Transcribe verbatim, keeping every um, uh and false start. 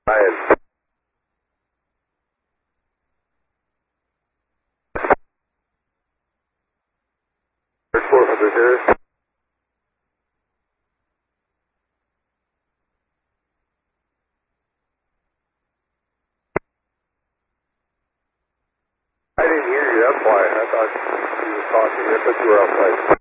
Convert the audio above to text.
Ryan. four hundred here. I didn't hear you, that's why. I thought you were talking. I thought you were outside.